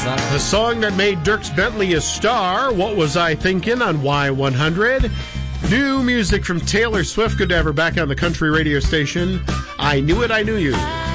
The song that made Dierks Bentley a star, What Was I Thinking, on Y100. New music from Taylor Swift. Good to have her back on the country radio station. I Knew It, I Knew You.